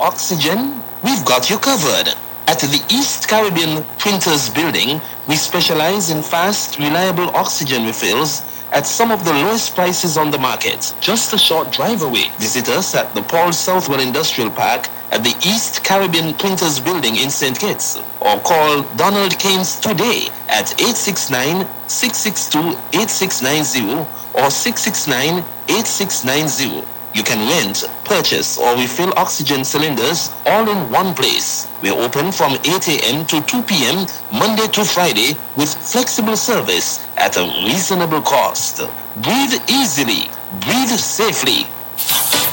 oxygen? We've got you covered. At the East Caribbean Printers Building, we specialize in fast, reliable oxygen refills at some of the lowest prices on the market. Just a short drive away. Visit us at the Paul Southwell Industrial Park at the East Caribbean Printers Building in St. Kitts, or call Donald Keynes today at 869-662-8690 or 669-8690. You can rent, purchase, or refill oxygen cylinders all in one place. We're open from 8 a.m. to 2 p.m. Monday to Friday with flexible service at a reasonable cost. Breathe easily. Breathe safely.